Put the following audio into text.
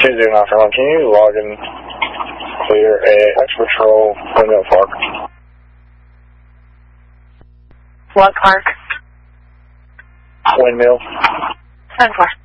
Tuesday afternoon, can you log in to your AAX Patrol Windmill Park? What park? Windmill. 10-4.